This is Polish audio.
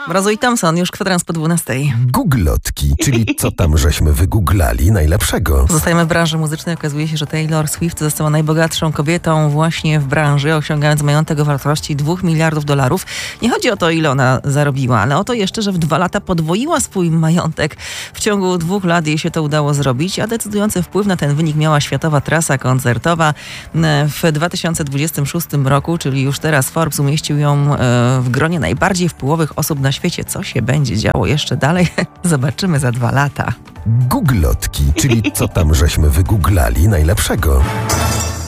Mrozu i Thompson, już kwadrans po 12. Googlotki, czyli co tam żeśmy wygooglali najlepszego. Zostajemy w branży muzycznej. Okazuje się, że Taylor Swift została najbogatszą kobietą właśnie w branży, osiągając majątek o wartości $2 miliardów. Nie chodzi o to, ile ona zarobiła, ale o to jeszcze, że w 2 lata podwoiła swój majątek. W ciągu 2 lat jej się to udało zrobić, a decydujący wpływ na ten wynik miała światowa trasa koncertowa. W 2026 roku, czyli już teraz, Forbes umieścił ją w gronie najbardziej wpływowych osób na świecie. Co się będzie działo jeszcze dalej? Zobaczymy za 2 lata. Googlotki, czyli co tam żeśmy wygooglali najlepszego.